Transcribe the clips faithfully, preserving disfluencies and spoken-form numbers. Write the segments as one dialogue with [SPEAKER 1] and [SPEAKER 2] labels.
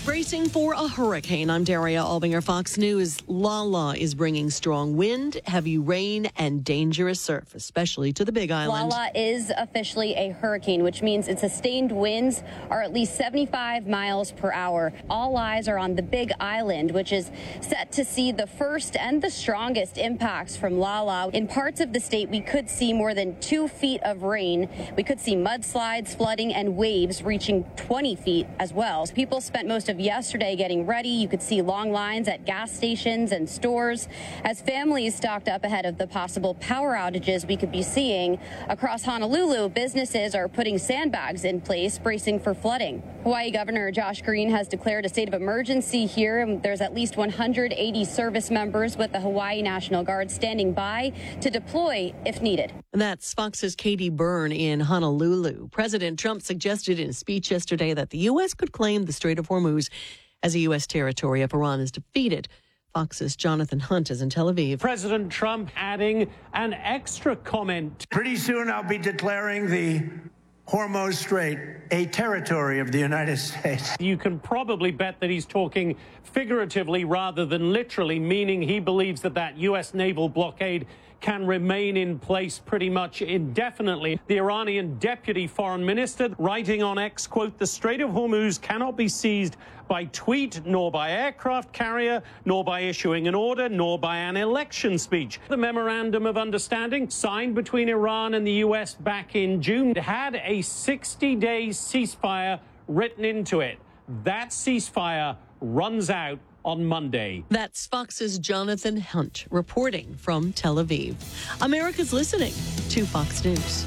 [SPEAKER 1] Bracing for a hurricane. I'm Daria Albinger, Fox News. Lala is bringing strong wind, heavy rain, and dangerous surf, especially to the Big Island.
[SPEAKER 2] Lala is officially a hurricane, which means its sustained winds are at least seventy-five miles per hour. All eyes are on the Big Island, which is set to see the first and the strongest impacts from Lala. In parts of the state, we could see more than two feet of rain. We could see mudslides, flooding, and waves reaching twenty feet as well. So people spent most of yesterday getting ready. You could see long lines at gas stations and stores as families stocked up ahead of the possible power outages we could be seeing. Across Honolulu, businesses are putting sandbags in place, bracing for flooding. Hawaii Governor Josh Green has declared a state of emergency here. There's at least one hundred eighty service members with the Hawaii National Guard standing by to deploy if needed.
[SPEAKER 1] And that's Fox's Katie Byrne in Honolulu. President Trump suggested in a speech yesterday that the U S could claim the Strait of Hormuz as a U S territory if Iran is defeated. Fox's Jonathan Hunt is in Tel Aviv.
[SPEAKER 3] President Trump adding an extra comment.
[SPEAKER 4] Pretty soon I'll be declaring the Hormuz Strait a territory of the United States.
[SPEAKER 3] You can probably bet that he's talking figuratively rather than literally, meaning he believes that that U S naval blockade can remain in place pretty much indefinitely. The Iranian deputy foreign minister writing on X, quote, "The Strait of Hormuz cannot be seized by tweet, nor by aircraft carrier, nor by issuing an order, nor by an election speech." The memorandum of understanding signed between Iran and the U S back in June had a sixty-day ceasefire written into it. That ceasefire runs out on Monday.
[SPEAKER 1] That's Fox's Jonathan Hunt reporting from Tel Aviv. America's listening to Fox News.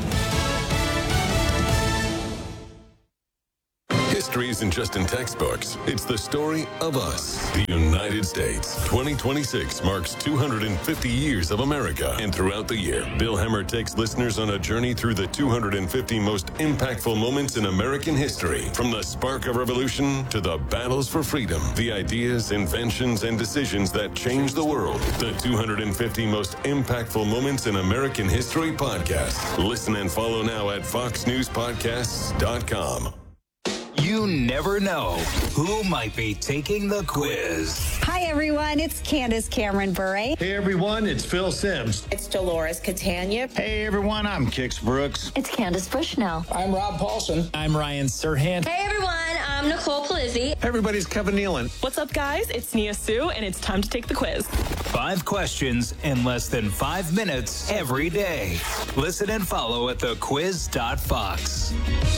[SPEAKER 5] History isn't just in textbooks. It's the story of us, the United States. twenty twenty-six marks two hundred fifty years of America. And throughout the year, Bill Hemmer takes listeners on a journey through the two hundred fifty most impactful moments in American history. From the spark of revolution to the battles for freedom, the ideas, inventions, and decisions that changed the world. The two hundred fifty most impactful moments in American history podcast. Listen and follow now at fox news podcasts dot com.
[SPEAKER 6] You never know who might be taking the quiz.
[SPEAKER 7] Hi, everyone. It's Candace Cameron Bure.
[SPEAKER 8] Hey, everyone. It's Phil Sims.
[SPEAKER 9] It's Dolores Catania.
[SPEAKER 10] Hey, everyone. I'm Kix Brooks.
[SPEAKER 11] It's Candace Bushnell.
[SPEAKER 12] I'm Rob Paulson.
[SPEAKER 13] I'm Ryan Serhant.
[SPEAKER 14] Hey, everyone. I'm Nicole Palizzi.
[SPEAKER 15] Hey, everybody's Kevin Nealon.
[SPEAKER 16] What's up, guys? It's Nia Sue, and it's time to take the quiz.
[SPEAKER 6] Five questions in less than five minutes every day. Listen and follow at the quiz dot fox.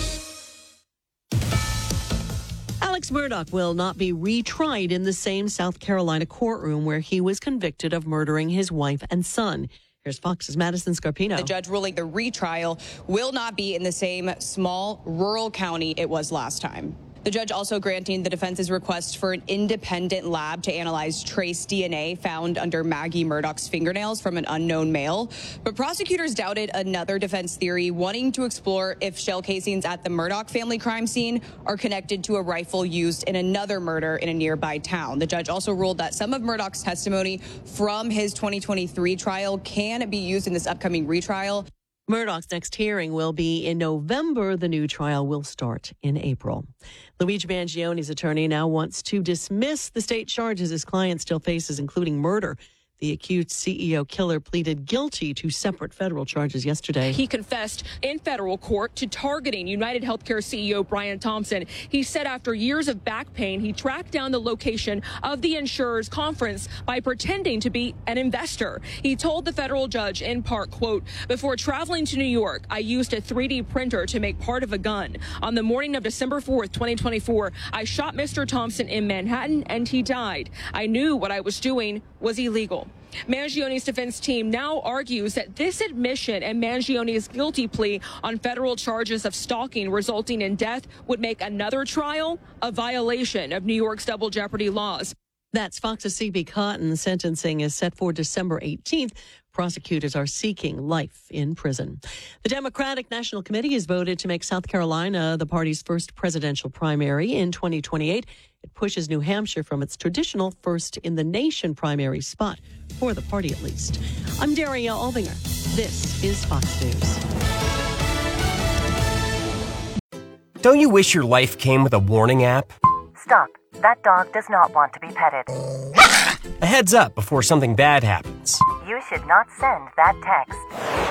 [SPEAKER 1] Alex Murdaugh will not be retried in the same South Carolina courtroom where he was convicted of murdering his wife and son. Here's Fox's Madison Scarpino.
[SPEAKER 17] The judge ruling the retrial will not be in the same small rural county it was last time. The judge also granting the defense's request for an independent lab to analyze trace D N A found under Maggie Murdaugh's fingernails from an unknown male. But prosecutors doubted another defense theory, wanting to explore if shell casings at the Murdaugh family crime scene are connected to a rifle used in another murder in a nearby town. The judge also ruled that some of Murdaugh's testimony from his twenty twenty-three trial can be used in this upcoming retrial.
[SPEAKER 1] Murdaugh's next hearing will be in November. The new trial will start in April. Luigi Mangioni's attorney now wants to dismiss the state charges his client still faces, including murder. The accused C E O killer pleaded guilty to separate federal charges yesterday.
[SPEAKER 16] He confessed in federal court to targeting United Healthcare C E O Brian Thompson. He said after years of back pain, he tracked down the location of the insurer's conference by pretending to be an investor. He told the federal judge in part, quote, "Before traveling to New York, I used a three D printer to make part of a gun. On the morning of December fourth, twenty twenty-four, I shot Mister Thompson in Manhattan and he died. I knew what I was doing was illegal." Mangioni's defense team now argues that this admission and Mangioni's guilty plea on federal charges of stalking resulting in death would make another trial a violation of New York's double jeopardy laws.
[SPEAKER 1] That's Fox's C B Cotton. Sentencing is set for December eighteenth. Prosecutors are seeking life in prison. The Democratic National Committee has voted to make South Carolina the party's first presidential primary in twenty twenty-eight. It pushes New Hampshire from its traditional first-in-the-nation primary spot, for the party at least. I'm Daria Albinger. This is Fox News.
[SPEAKER 18] Don't you wish your life came with a warning app?
[SPEAKER 11] Stop.
[SPEAKER 9] That dog does not want to be petted.
[SPEAKER 11] A heads up before something bad happens.
[SPEAKER 9] You should not send that text.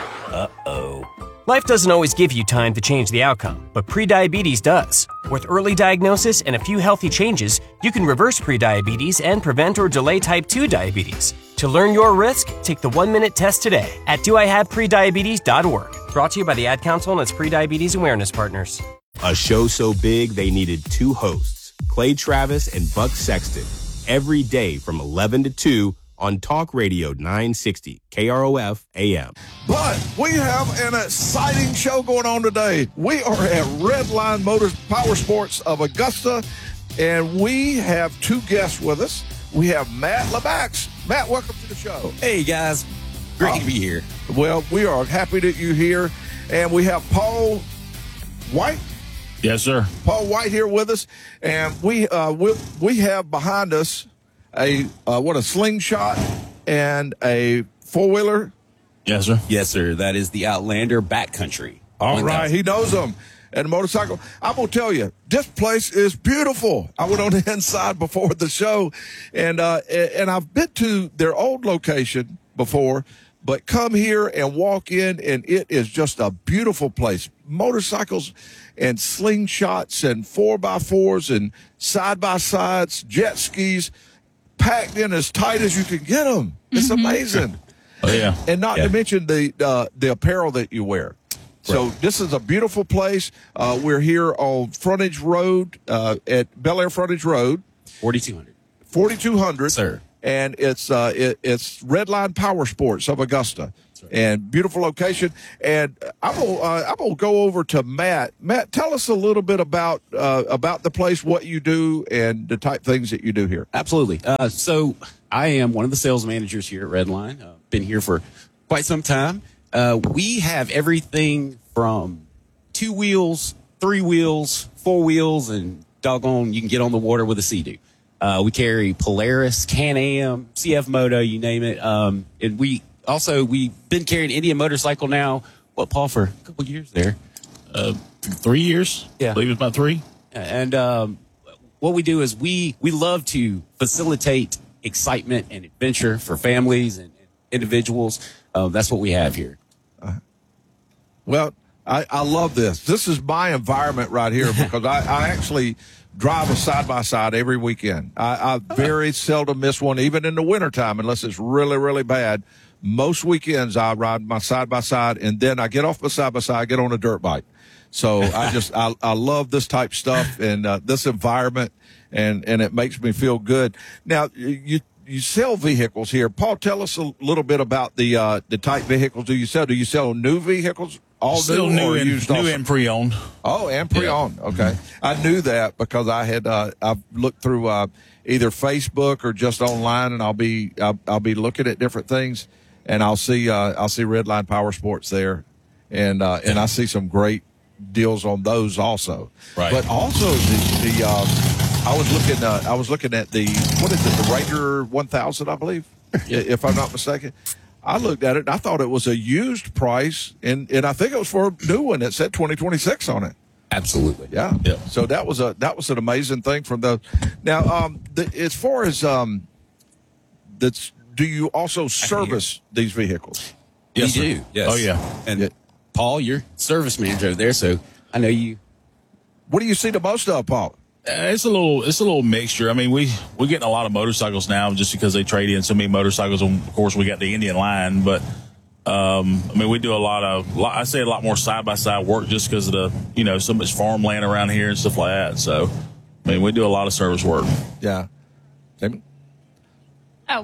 [SPEAKER 11] Uh-oh. Life doesn't always give you time to change the outcome, but prediabetes does. With early diagnosis and a few healthy changes, you can reverse prediabetes and prevent or delay type two diabetes. To learn your risk, take the one-minute test today at do I have prediabetes dot org. Brought to you by the Ad Council and its Prediabetes Awareness Partners.
[SPEAKER 12] A show so big they needed two hosts, Clay Travis and Buck Sexton, every day from eleven to two on Talk Radio nine sixty K R O F A M.
[SPEAKER 13] But we have an exciting show going on today. We are at Redline Motors Power Sports of Augusta, and we have two guests with us. We have Matt LeBax. Matt, welcome to the show.
[SPEAKER 15] Hey, guys. Great uh, to be here.
[SPEAKER 13] Well, we are happy that you're here. And we have Paul White.
[SPEAKER 18] Yes, sir.
[SPEAKER 13] Paul White here with us. And we uh, we, we have behind us a, uh, what, a slingshot and a four-wheeler.
[SPEAKER 18] Yes, sir.
[SPEAKER 15] Yes, sir. That is the Outlander Backcountry.
[SPEAKER 13] All right. He knows them. And the motorcycle. I'm going to tell you, this place is beautiful. I went on the inside before the show, and uh, and I've been to their old location before, but come here and walk in, and it is just a beautiful place. Motorcycles and slingshots and four by fours and side-by-sides, jet skis, packed in as tight as you can get them. It's mm-hmm. amazing.
[SPEAKER 18] Oh, yeah.
[SPEAKER 13] And not
[SPEAKER 18] yeah.
[SPEAKER 13] to mention the uh, the apparel that you wear. So this is a beautiful place. Uh, we're here on Frontage Road uh, at Bel Air Frontage Road.
[SPEAKER 15] forty-two hundred.
[SPEAKER 13] forty-two hundred.
[SPEAKER 15] Sir.
[SPEAKER 13] And it's uh, it, it's Redline Power Sports of Augusta. Right. And beautiful location. And I'm gonna uh, I'm gonna go over to Matt. Matt, tell us a little bit about uh, about the place, what you do, and the type things that you do here.
[SPEAKER 15] Absolutely. Uh, so I am one of the sales managers here at Redline. Uh, been here for quite some time. Uh, we have everything from two wheels, three wheels, four wheels, and doggone, you can get on the water with a Sea-Doo. Uh, we carry Polaris, Can-Am, C F Moto, you name it. Um, and we also, we've been carrying Indian Motorcycle now, what, Paul, for a couple of years there?
[SPEAKER 18] Uh, three years?
[SPEAKER 15] Yeah.
[SPEAKER 18] I believe it's about three.
[SPEAKER 15] And um, what we do is we, we love to facilitate excitement and adventure for families and, and individuals. Uh, that's what we have here.
[SPEAKER 13] Uh, well, I, I love this. This is my environment right here because I, I actually drive a side-by-side every weekend. I, I very seldom miss one, even in the wintertime, unless it's really, really bad. Most weekends I ride my side-by-side, and then I get off my side-by-side, get on a dirt bike. So I just I, I love this type stuff and uh, this environment, and, and it makes me feel good. Now, you you sell vehicles here. Paul, tell us a little bit about the uh, the type vehicles do you sell. Do you sell new vehicles? All
[SPEAKER 18] Still new,
[SPEAKER 13] new, or
[SPEAKER 18] and,
[SPEAKER 13] used
[SPEAKER 18] new
[SPEAKER 13] also?
[SPEAKER 18] and pre-owned.
[SPEAKER 13] Oh, and pre-owned. Yeah. Okay, I knew that because I had uh, I've looked through uh, either Facebook or just online, and I'll be I'll, I'll be looking at different things, and I'll see uh, I'll see Redline Power Sports there, and uh, and I see some great deals on those also.
[SPEAKER 18] Right.
[SPEAKER 13] But also the the uh, I was looking uh, I was looking at the what is it the Ranger one thousand I believe if I'm not mistaken. I looked at it and I thought it was a used price, and, and I think it was for a new one that said twenty twenty-six on it.
[SPEAKER 15] Absolutely.
[SPEAKER 13] Yeah.
[SPEAKER 18] Yeah.
[SPEAKER 13] So that was a that was an amazing thing from the. Now, um, the, as far as um, that's, do you also service these vehicles?
[SPEAKER 15] Yes,
[SPEAKER 18] we
[SPEAKER 15] do. Yes.
[SPEAKER 18] Oh yeah.
[SPEAKER 15] And
[SPEAKER 13] yeah.
[SPEAKER 15] Paul, you're service manager over there, so I know you.
[SPEAKER 13] What do you see the most of, Paul?
[SPEAKER 18] Uh, it's a little, it's a little mixture. I mean, we we're getting a lot of motorcycles now just because they trade in so many motorcycles. And of course, we got the Indian line, but um, I mean, we do a lot of, I say a lot more side by side work just because of the, you know, so much farmland around here and stuff like that. So, I mean, we do a lot of service work.
[SPEAKER 13] Yeah. Jamie?
[SPEAKER 19] Oh.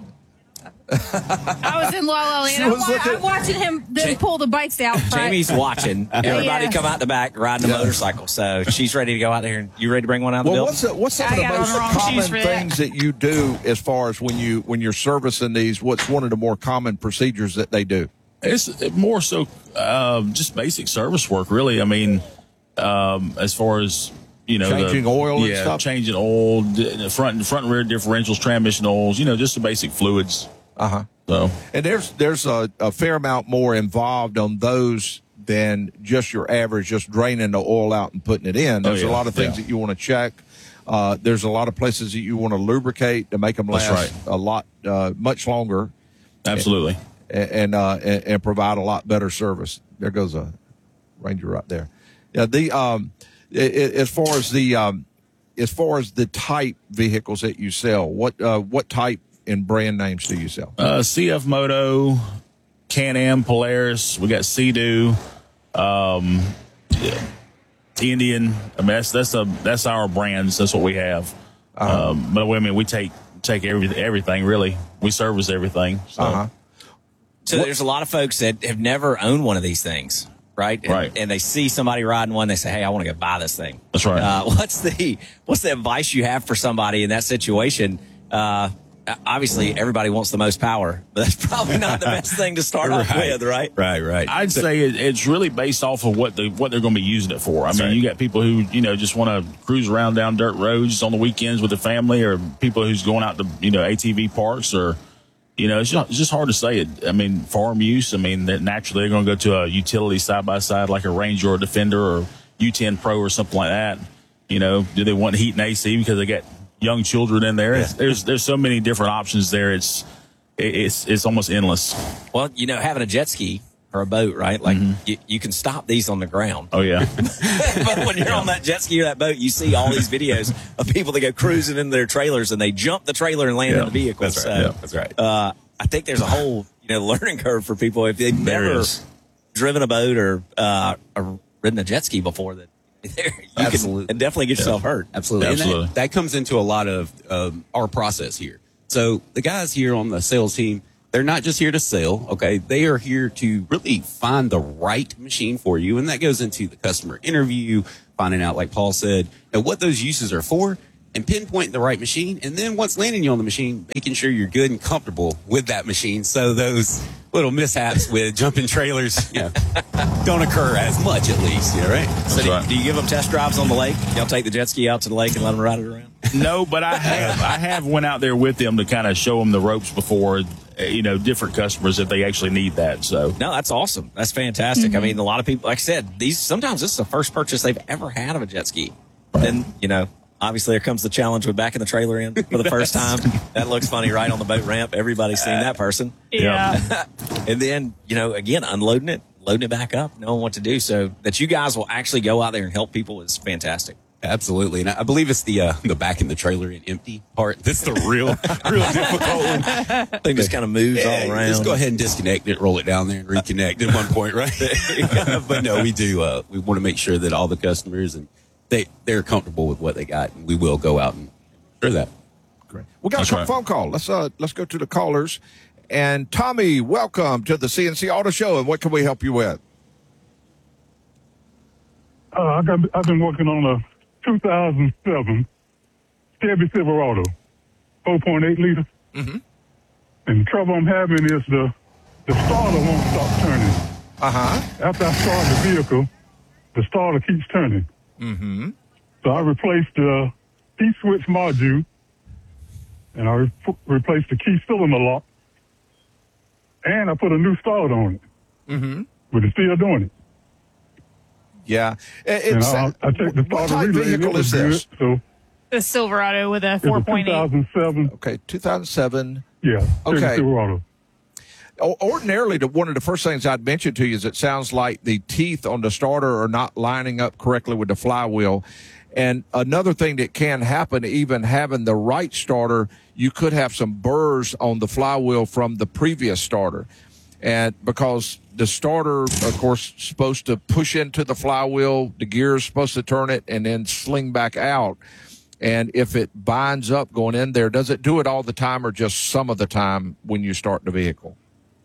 [SPEAKER 19] I was in La La Land. I'm, wa-
[SPEAKER 13] looking-
[SPEAKER 19] I'm watching him then pull the bikes out front.
[SPEAKER 20] Jamie's watching everybody
[SPEAKER 19] Yeah.
[SPEAKER 20] come out the back riding a
[SPEAKER 13] Yeah.
[SPEAKER 20] motorcycle, so she's ready to go out there. You ready to bring one out of the
[SPEAKER 13] Well,
[SPEAKER 20] building?
[SPEAKER 13] what's the, what's some
[SPEAKER 19] I
[SPEAKER 13] of the
[SPEAKER 19] got on
[SPEAKER 13] most
[SPEAKER 19] the wrong shoes
[SPEAKER 13] common
[SPEAKER 19] for that.
[SPEAKER 13] things that you do as far as when you when you're servicing these? What's one of the more common procedures that they do?
[SPEAKER 18] It's more so um, just basic service work, really. I mean, um, as far as you know,
[SPEAKER 13] Changing
[SPEAKER 18] the,
[SPEAKER 13] oil and
[SPEAKER 18] yeah,
[SPEAKER 13] stuff?
[SPEAKER 18] changing oil, d- front front and rear differentials, transmission oils. You know, just the basic fluids.
[SPEAKER 13] Uh huh.
[SPEAKER 18] So,
[SPEAKER 13] And there's there's a, a fair amount more involved on those than just your average, just draining the oil out and putting it in. There's
[SPEAKER 18] Oh, yeah.
[SPEAKER 13] a lot of things
[SPEAKER 18] Yeah.
[SPEAKER 13] that you want to check. Uh, there's a lot of places that you want to lubricate to make them last
[SPEAKER 18] right.
[SPEAKER 13] a lot, uh, much longer.
[SPEAKER 18] Absolutely.
[SPEAKER 13] And and, uh, and and provide a lot better service. There goes a Ranger right there. Yeah. The um, it, it, as far as the um, as far as the type vehicles that you sell, what uh, what type and brand names do you sell?
[SPEAKER 18] Uh, C F Moto, Can-Am, Polaris. We got Sea-Doo, um, yeah, Indian. I mean, that's that's a that's our brands. That's what we have. Uh-huh. Um, but I mean, we take take every, everything really. We service everything. So.
[SPEAKER 13] Uh-huh.
[SPEAKER 20] So what? There's a lot of folks that have never owned one of these things, right? And,
[SPEAKER 18] right.
[SPEAKER 20] And they see somebody riding one, they say, "Hey, I want to go buy this thing."
[SPEAKER 18] That's right.
[SPEAKER 20] Uh, what's the what's the advice you have for somebody in that situation? Uh, obviously, everybody wants the most power, but that's probably not the best thing to start off
[SPEAKER 15] Right.
[SPEAKER 20] with, right?
[SPEAKER 15] Right, right.
[SPEAKER 18] I'd say it, it's really based off of what the what they're going to be using it for. I
[SPEAKER 20] That's
[SPEAKER 18] mean,
[SPEAKER 20] right.
[SPEAKER 18] you got people who you know just want to cruise around down dirt roads on the weekends with their family, or people who's going out to you know A T V parks, or you know it's just, it's just hard to say it. I mean, farm use. I mean, that naturally they're going to go to a utility side by side like a Ranger or a Defender or U ten Pro or something like that. You know, do they want heat and A C because they got young children in there? It's, there's there's so many different options there. It's it's it's almost endless.
[SPEAKER 20] Well, you know, having a jet ski or a boat, right? Like
[SPEAKER 18] Mhm.
[SPEAKER 20] you, you can stop these on the ground.
[SPEAKER 18] Oh yeah.
[SPEAKER 20] But when you're on that jet ski or that boat, you see all these videos of people that go cruising into their trailers and they jump the trailer and land
[SPEAKER 18] Yeah.
[SPEAKER 20] in the vehicle.
[SPEAKER 15] That's right.
[SPEAKER 20] So,
[SPEAKER 15] Yeah, that's right.
[SPEAKER 20] Uh, I think there's a whole you know learning curve for people if they've
[SPEAKER 18] There
[SPEAKER 20] never
[SPEAKER 18] is.
[SPEAKER 20] driven a boat or uh, or ridden a jet ski before. That you
[SPEAKER 15] Absolutely.
[SPEAKER 20] can definitely get yourself hurt.
[SPEAKER 15] Absolutely.
[SPEAKER 18] Absolutely.
[SPEAKER 15] And that, that comes into a lot of um, our process here. So the guys here on the sales team, they're not just here to sell, okay? They are here to really find the right machine for you. And that goes into the customer interview, finding out, like Paul said, you know, what those uses are for, and pinpointing the right machine. And then once landing you on the machine, making sure you're good and comfortable with that machine. So those little mishaps with jumping trailers, you know, don't occur as much, at least, you know, right?
[SPEAKER 20] So do,
[SPEAKER 18] right.
[SPEAKER 20] do you give them test drives on the lake? Y'all take the jet ski out to the lake and let them ride it around?
[SPEAKER 18] No, but I have I have went out there with them to kind of show them the ropes before, uh, you know, different customers if they actually need that. So
[SPEAKER 20] No, that's awesome. That's fantastic. Mm-hmm. I mean, a lot of people, like I said, these sometimes this is the first purchase they've ever had of a jet ski. Then, you know, obviously there comes the challenge with backing the trailer in for the first time. That looks funny, right, on the boat ramp. Everybody's seen that person.
[SPEAKER 19] Yeah.
[SPEAKER 20] And then, you know, again, unloading it, loading it back up, knowing what to do. So that you guys will actually go out there and help people is fantastic.
[SPEAKER 15] Absolutely. And I believe it's the uh, the back in the trailer and empty part. That's the real, real difficult one.
[SPEAKER 20] Thing just kind of moves
[SPEAKER 15] Yeah,
[SPEAKER 20] all around.
[SPEAKER 15] Just go ahead and disconnect it, roll it down there, and reconnect at one point, right? But no, we do. Uh, we want to make sure that all the customers and they they're comfortable with what they got, and we will go out and ensure that.
[SPEAKER 13] Great. We got
[SPEAKER 18] That's
[SPEAKER 13] a
[SPEAKER 18] right.
[SPEAKER 13] phone call. Let's uh let's go to the callers. And Tommy, welcome to the C N C Auto Show. And what can we help you with?
[SPEAKER 21] Uh, I got, I've been working on a two thousand seven Chevy Silverado, four point eight liter.
[SPEAKER 13] Mm-hmm.
[SPEAKER 21] And the trouble I'm having is the, the starter won't stop turning.
[SPEAKER 13] Uh-huh.
[SPEAKER 21] After I start the vehicle, the starter keeps turning.
[SPEAKER 13] Mm-hmm.
[SPEAKER 21] So I replaced the key switch module, and I re- replaced the key cylinder lock, and I put a new starter on it.
[SPEAKER 13] Mm-hmm.
[SPEAKER 21] But it's still doing it.
[SPEAKER 13] Yeah. It,
[SPEAKER 21] And
[SPEAKER 13] it's,
[SPEAKER 21] I, I checked the
[SPEAKER 13] what
[SPEAKER 21] starter
[SPEAKER 13] type
[SPEAKER 21] relay, and it
[SPEAKER 13] vehicle
[SPEAKER 21] was
[SPEAKER 13] is this?
[SPEAKER 21] good. So
[SPEAKER 19] The Silverado with a
[SPEAKER 21] it's a
[SPEAKER 19] four point
[SPEAKER 21] two
[SPEAKER 19] eight.
[SPEAKER 21] thousand seven.
[SPEAKER 13] Okay, two thousand seven.
[SPEAKER 21] Yeah. Chevy
[SPEAKER 13] Okay.
[SPEAKER 21] Silverado.
[SPEAKER 13] O- Ordinarily, the, one of the first things I'd mention to you is it sounds like the teeth on the starter are not lining up correctly with the flywheel. And another thing that can happen, even having the right starter, you could have some burrs on the flywheel from the previous starter. And because the starter, of course, is supposed to push into the flywheel, the gear is supposed to turn it and then sling back out. And if it binds up going in there, does it do it all the time or just some of the time when you start the vehicle?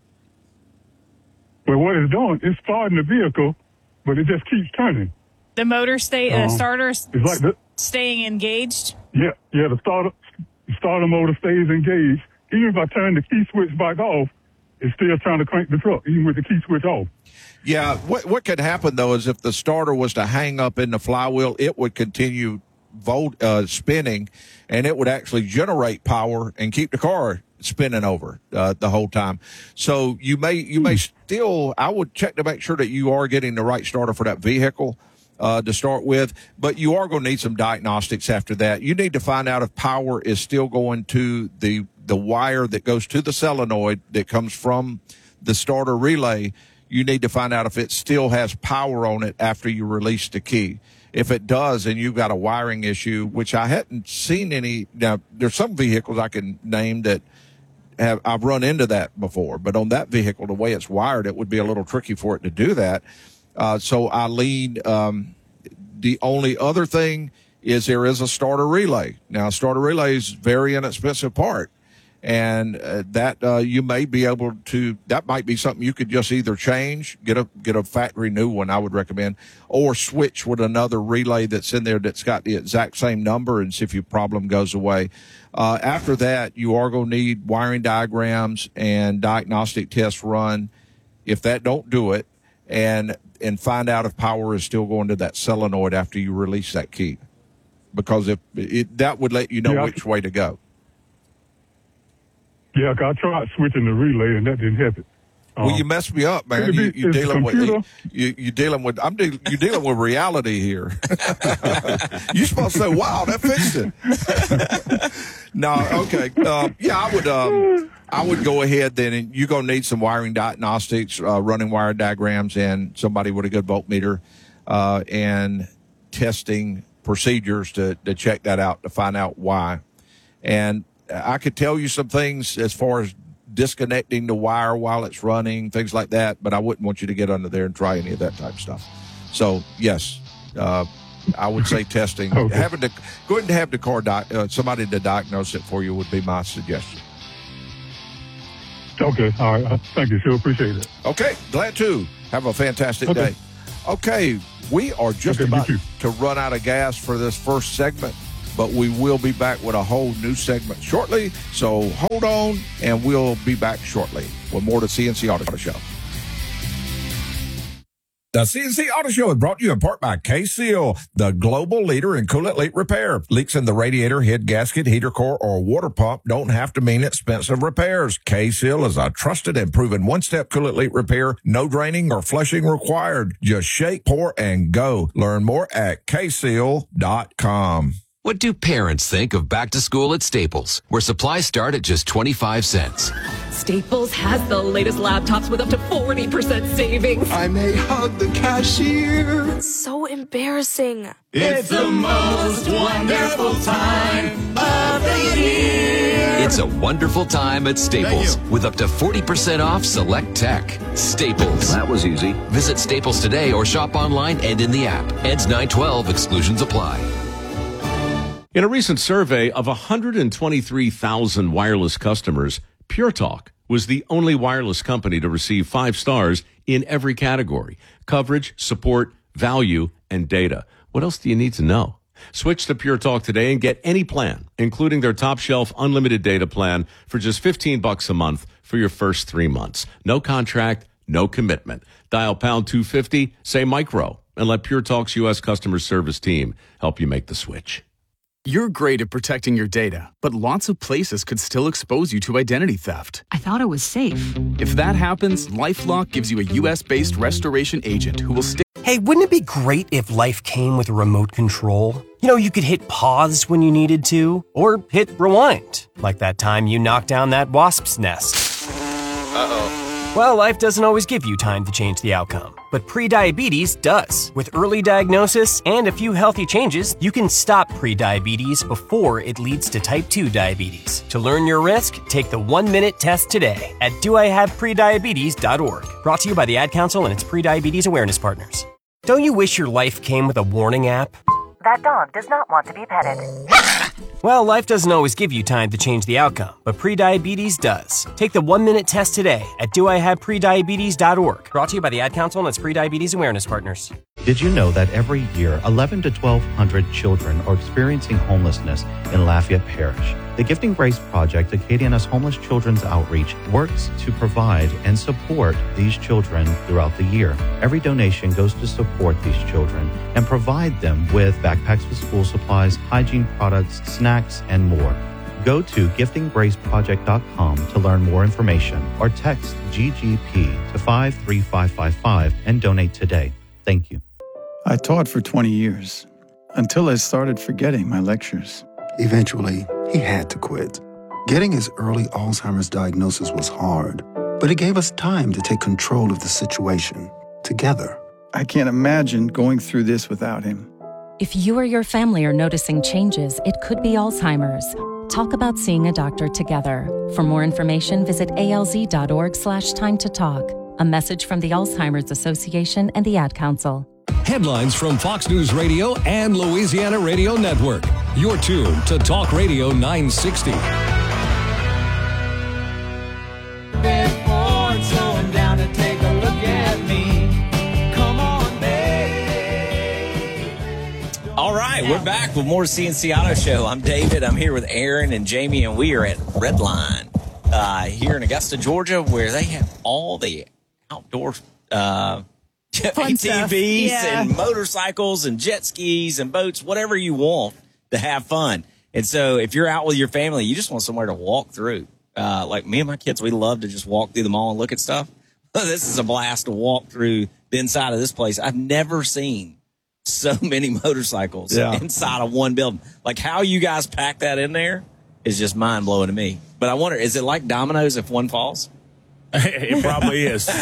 [SPEAKER 21] Well, what it's doing, it's starting the vehicle, but it just keeps turning.
[SPEAKER 19] The motor stay, uh,
[SPEAKER 21] Um,
[SPEAKER 19] starter
[SPEAKER 21] It's like the,
[SPEAKER 19] staying engaged.
[SPEAKER 21] yeah, yeah, the starter, the starter motor stays engaged. Even if I turn the key switch back off, it's still trying to crank the truck, even with the key switch off.
[SPEAKER 13] Yeah, what what could happen though is if the starter was to hang up in the flywheel, it would continue volt uh, spinning, and it would actually generate power and keep the car spinning over uh, the whole time. So you may you may still, I would check to make sure that you are getting the right starter for that vehicle. uh, to start with, but you are going to need some diagnostics after that. You need to find out if power is still going to the the wire that goes to the solenoid that comes from the starter relay. You need to find out if it still has power on it after you release the key. If it does, and you've got a wiring issue, which I hadn't seen any. Now, there's some vehicles I can name that have I've run into that before, but on that vehicle, the way it's wired, it would be a little tricky for it to do that. Uh, so I lean. Um, the only other thing is there is a starter relay. Now, starter relay is a very inexpensive part. And uh, that uh, you may be able to, that might be something you could just either change, get a get a factory new one, I would recommend, or switch with another relay that's in there that's got the exact same number and see if your problem goes away. Uh, after that, you are going to need wiring diagrams and diagnostic tests run. If that don't do it, and and find out if power is still going to that solenoid after you release that key, because if it, that would let you know
[SPEAKER 21] yeah,
[SPEAKER 13] which way to go.
[SPEAKER 21] Yeah, I tried switching the relay, and that didn't help it. Um,
[SPEAKER 13] well, you messed me up, man. You, you're dealing with you. You're dealing with. I'm de- you're dealing with reality here. You're supposed to say, "Wow, that fixed it." No, okay. Uh, yeah, I would. Um, I would go ahead then, and you're gonna need some wiring diagnostics, uh, running wire diagrams, and somebody with a good voltmeter, uh, and testing procedures to to check that out to find out why, and. I could tell you some things as far as disconnecting the wire while it's running, things like that, but I wouldn't want you to get under there and try any of that type of stuff. So, yes, uh, I would say testing. Okay. Having to go ahead and have the car di- uh, somebody to diagnose it for you would be my suggestion.
[SPEAKER 21] Okay. All right. Thank you. Sure appreciate it.
[SPEAKER 13] Okay. Glad to. Have a fantastic
[SPEAKER 21] okay.
[SPEAKER 13] day. Okay. We are just
[SPEAKER 21] okay,
[SPEAKER 13] about to run out of gas for this first segment, but we will be back with a whole new segment shortly. So hold on, and we'll be back shortly with more to C N C Auto Show. The C N C Auto Show is brought to you in part by K-Seal, the global leader in coolant leak repair. Leaks in the radiator, head gasket, heater core, or water pump don't have to mean expensive repairs. K-Seal is a trusted and proven one-step coolant leak repair. No draining or flushing required. Just shake, pour, and go. Learn more at K seal dot com.
[SPEAKER 2] What do parents think of back to school at Staples, where supplies start at just twenty-five cents?
[SPEAKER 22] Staples has the latest laptops with up to forty percent savings.
[SPEAKER 23] I may hug the cashier.
[SPEAKER 24] It's so embarrassing.
[SPEAKER 23] It's the most wonderful time of the year.
[SPEAKER 2] It's a wonderful time at Staples with up to forty percent off select tech. Staples.
[SPEAKER 25] That was easy.
[SPEAKER 2] Visit Staples today or shop online and in the app. Ends nine twelve. Exclusions apply.
[SPEAKER 26] In a recent survey of one hundred twenty-three thousand wireless customers, Pure Talk was the only wireless company to receive five stars in every category: coverage, support, value, and data. What else do you need to know? Switch to Pure Talk today and get any plan, including their top shelf unlimited data plan, for just fifteen bucks a month for your first three months. No contract, no commitment. Dial pound two fifty, say micro, and let Pure Talk's U S customer service team help you make the switch.
[SPEAKER 27] You're great at protecting your data, but lots of places could still expose you to identity theft.
[SPEAKER 28] I thought it was safe.
[SPEAKER 27] If that happens, LifeLock gives you a U S-based restoration agent who will stay.
[SPEAKER 11] Hey, wouldn't it be great if life came with a remote control? You know, you could hit pause when you needed to, or hit rewind, like that time you knocked down that wasp's nest.
[SPEAKER 20] Uh-oh.
[SPEAKER 11] Well, life doesn't always give you time to change the outcome, but prediabetes does. With early diagnosis and a few healthy changes, you can stop prediabetes before it leads to type two diabetes. To learn your risk, take the one-minute test today at do I have prediabetes dot org. Brought to you by the Ad Council and its prediabetes awareness partners. Don't you wish your life came with a warning app?
[SPEAKER 9] That dog does not want to be petted.
[SPEAKER 11] Well, life doesn't always give you time to change the outcome, but prediabetes does. Take the one-minute test today at do I have prediabetes dot org. Brought to you by the Ad Council and its prediabetes awareness partners.
[SPEAKER 29] Did you know that every year, eleven to twelve hundred children are experiencing homelessness in Lafayette Parish? The Gifting Grace Project, Acadiana's Homeless Children's Outreach, works to provide and support these children throughout the year. Every donation goes to support these children and provide them with backpacks with school supplies, hygiene products, snacks, and more. Go to gifting grace project dot com to learn more information or text G G P to five three five five five and donate today. Thank you.
[SPEAKER 3] I taught for twenty years, until I started forgetting my lectures.
[SPEAKER 4] Eventually, he had to quit. Getting his early Alzheimer's diagnosis was hard, but it gave us time to take control of the situation together.
[SPEAKER 3] I can't imagine going through this without him.
[SPEAKER 5] If you or your family are noticing changes, it could be Alzheimer's. Talk about seeing a doctor together. For more information, visit alz.org slash time to talk. A message from the Alzheimer's Association and the Ad Council.
[SPEAKER 7] Headlines from Fox News Radio and Louisiana Radio Network. You're tuned to Talk Radio nine sixty.
[SPEAKER 23] Before slowing down to take a look at me. Come on, babe.
[SPEAKER 20] All right, we're back with more C N C Auto Show. I'm David. I'm here with Aaron and Jamie, and we are at Redline uh, here in Augusta, Georgia, where they have all the outdoor uh, A T Vs
[SPEAKER 8] Yeah.
[SPEAKER 20] and motorcycles and jet skis and boats, whatever you want to have fun. And so if you're out with your family, you just want somewhere to walk through. Uh, like me and my kids, we love to just walk through the mall and look at stuff. This is a blast to walk through the inside of this place. I've never seen so many motorcycles
[SPEAKER 13] Yeah.
[SPEAKER 20] inside of one building. Like how you guys pack that in there is just mind blowing to me. But I wonder, is it like dominoes if one falls?
[SPEAKER 18] It probably is.
[SPEAKER 15] We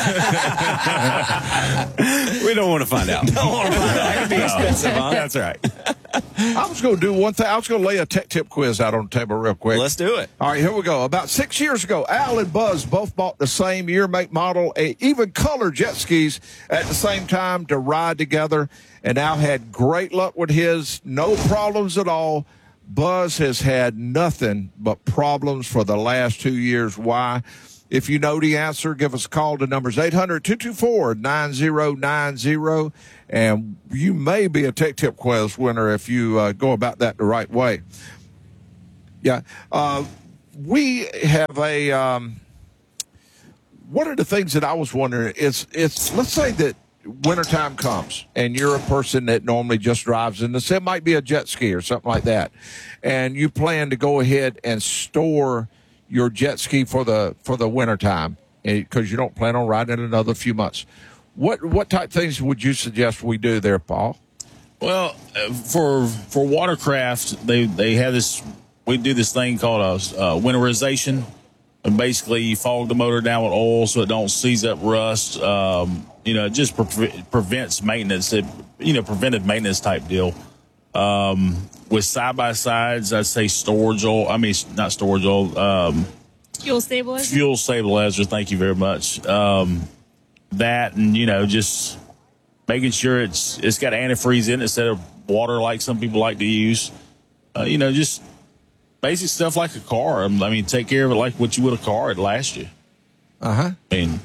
[SPEAKER 15] don't want to find out.
[SPEAKER 20] Don't want to find out. That could be expensive, huh?
[SPEAKER 15] That's right.
[SPEAKER 13] I was going to do one thing. I was going to lay a tech tip quiz out on the table real quick.
[SPEAKER 20] Let's do it.
[SPEAKER 13] All right, here we go. About six years ago, Al and Buzz both bought the same year, make, model, a, even color jet skis at the same time to ride together. And Al had great luck with his, no problems at all. Buzz has had nothing but problems for the last two years. Why? If you know the answer, give us a call to numbers eight hundred, two two four, nine zero nine zero, and you may be a Tech Tip Quiz winner if you uh, go about that the right way. Yeah. Uh, we have a, um, one of the things that I was wondering is, it's, let's say that wintertime comes and you're a person that normally just drives in the, it might be a jet ski or something like that, and you plan to go ahead and store your jet ski for the for the wintertime because you don't plan on riding it another few months. What what type of things would you suggest we do there, Paul?
[SPEAKER 18] Well, uh, for for watercraft, they they have this. We do this thing called a uh, winterization, and basically you fog the motor down with oil so it don't seize up rust. Um, you know, it just pre- prevents maintenance. It, you know, preventive maintenance type deal. Um, with side by sides, I'd say storage oil. I mean, not storage oil. Um,
[SPEAKER 19] Fuel stabilizer.
[SPEAKER 18] fuel stabilizer. Thank you very much. Um, that and you know just making sure it's it's got antifreeze in it instead of water like some people like to use. Uh, you know, just basic stuff like a car. I mean, take care of it like what you would a car. It lasts you.
[SPEAKER 13] Uh huh.
[SPEAKER 18] I mean.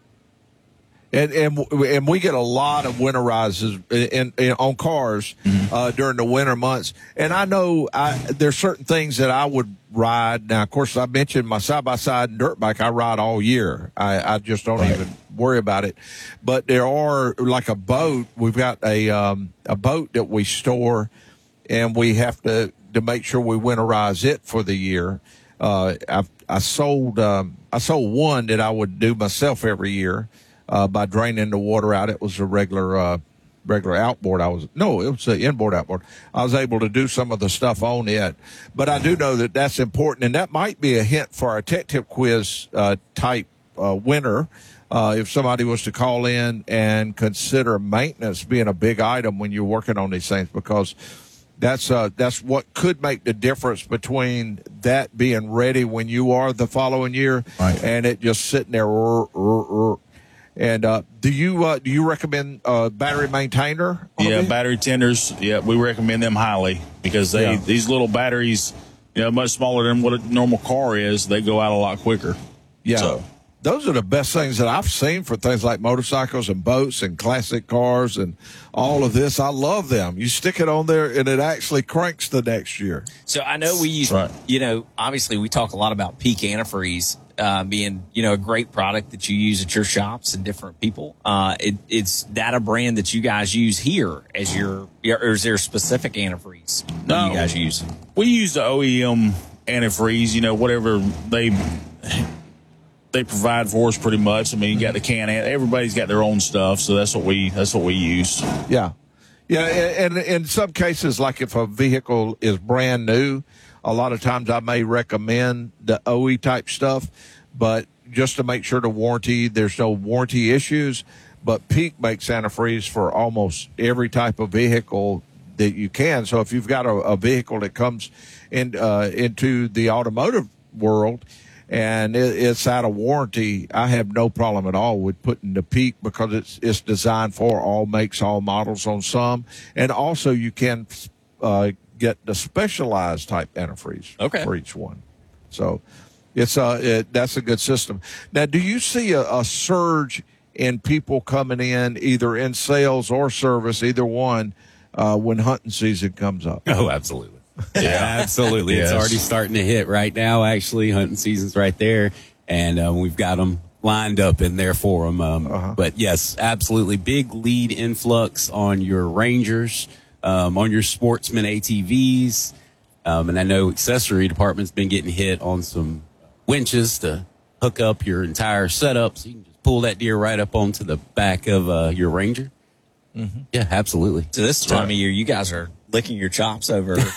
[SPEAKER 13] And, and and we get a lot of winterizers in, in, on cars mm-hmm. uh, during the winter months. And I know I, there's certain things that I would ride. Now, of course, I mentioned my side-by-side and dirt bike. I ride all year. I, I just don't right. even worry about it. But there are, like a boat, we've got a um, a boat that we store, and we have to, to make sure we winterize it for the year. Uh, I, I sold um, I sold one that I would do myself every year. Uh, by draining the water out. It was a regular, uh, regular outboard. I was, no, it was an inboard outboard. I was able to do some of the stuff on it, but I do know that that's important. And that might be a hint for our Tech Tip Quiz, uh, type, uh, winner. Uh, if somebody was to call in and consider maintenance being a big item when you're working on these things, because that's, uh, that's what could make the difference between that being ready when you are the following year right. and it just sitting there. Rrr, rrr, rrr. And uh, do you uh, do you recommend uh, battery maintainer?
[SPEAKER 18] Yeah, battery tenders. Yeah, we recommend them highly because they yeah. these little batteries, you know, much smaller than what a normal car is. They go out a lot quicker.
[SPEAKER 13] Yeah,
[SPEAKER 18] so.
[SPEAKER 13] Those are the best things that I've seen for things like motorcycles and boats and classic cars and all of this. I love them. You stick it on there and it actually cranks the next year.
[SPEAKER 20] So I know we use, right. you know, obviously we talk a lot about Peak Antifreeze. Uh, being, you know, a great product that you use at your shops and different people. Uh, it, it's that a brand that you guys use here as your, or is there a specific antifreeze that no, you guys use?
[SPEAKER 18] We use the O E M antifreeze, you know, whatever they they provide for us pretty much. I mean, you got the can, everybody's got their own stuff, so that's what we that's what we use.
[SPEAKER 13] Yeah. Yeah, and in some cases, like if a vehicle is brand new, a lot of times I may recommend the O E type stuff, but just to make sure the warranty, there's no warranty issues. But Peak makes antifreeze for almost every type of vehicle that you can. So if you've got a, a vehicle that comes in uh, into the automotive world and it, it's out of warranty, I have no problem at all with putting the Peak because it's it's designed for all makes, all models on some, and also you can uh, get the specialized type antifreeze
[SPEAKER 20] okay.
[SPEAKER 13] for each one. So it's uh it, that's a good system. Now, do you see a, a surge in people coming in either in sales or service, either one, uh, when hunting season comes up?
[SPEAKER 15] Oh, absolutely. Yeah, absolutely.
[SPEAKER 13] Yes.
[SPEAKER 15] It's already starting to hit right now, actually. Hunting season's right there, and uh, we've got them lined up in there for them. Um, uh-huh. But, yes, absolutely. Big lead influx on your Rangers, um, on your Sportsman A T Vs. Um, and I know accessory department's been getting hit on some winches to hook up your entire setup so you can just pull that deer right up onto the back of uh, your Ranger. Mm-hmm. Yeah, absolutely.
[SPEAKER 20] So this time of year, you guys are licking your chops over, over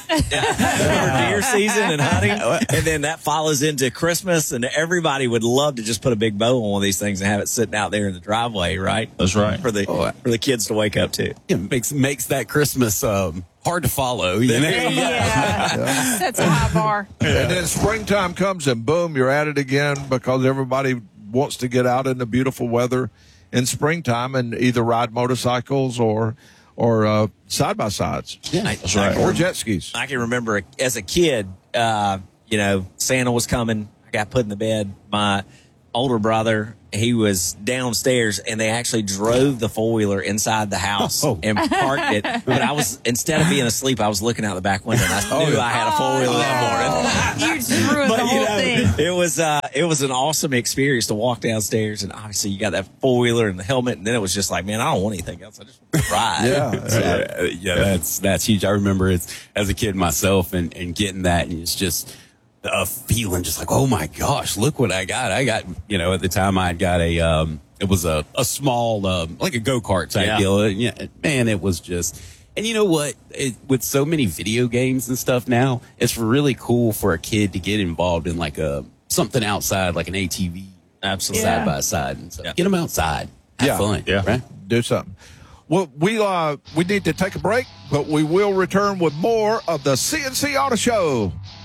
[SPEAKER 20] deer season and hunting, and then that follows into Christmas, and everybody would love to just put a big bow on one of these things and have it sitting out there in the driveway, right?
[SPEAKER 18] That's right.
[SPEAKER 20] For the oh, for the kids to wake up to.
[SPEAKER 15] It makes makes that Christmas um, hard to follow. You know?
[SPEAKER 19] Yeah. yeah. That's a high bar.
[SPEAKER 13] And then springtime comes and boom, you're at it again because everybody wants to get out in the beautiful weather in springtime and either ride motorcycles or or uh, side-by-sides.
[SPEAKER 20] Yeah,
[SPEAKER 13] that's right. Or jet skis.
[SPEAKER 20] I can remember as a kid, uh, you know, Santa was coming. I got put in the bed. My older brother, he was downstairs, and they actually drove the four-wheeler inside the house oh. and parked it. But I was, instead of being asleep, I was looking out the back window, and I
[SPEAKER 13] oh,
[SPEAKER 20] knew
[SPEAKER 13] yeah.
[SPEAKER 20] I had a four-wheeler oh. that morning.
[SPEAKER 19] You just ruined
[SPEAKER 20] but,
[SPEAKER 19] the whole
[SPEAKER 20] you know,
[SPEAKER 19] thing.
[SPEAKER 20] It was, uh, it was an awesome experience to walk downstairs, and obviously you got that four-wheeler and the helmet, and then it was just like, man, I don't want anything else. I just want to ride.
[SPEAKER 15] yeah, yeah, yeah, that's that's huge. I remember it's as a kid myself and, and getting that, and it's just a feeling just like, oh my gosh, look what I got. I got, you know, at the time I got a, um, it was a, a small, um, like a go-kart type
[SPEAKER 20] yeah.
[SPEAKER 15] deal. Yeah, man, it was just, and you know what, it, with so many video games and stuff now, it's really cool for a kid to get involved in like a, something outside, like an A T V.
[SPEAKER 20] Absolutely.
[SPEAKER 15] Side by side. And so yeah. Get them outside. Have
[SPEAKER 13] yeah.
[SPEAKER 15] fun.
[SPEAKER 13] Yeah.
[SPEAKER 15] Right?
[SPEAKER 13] Do something. Well, we, uh, we need to take a break, but we will return with more of the C N C Auto Show.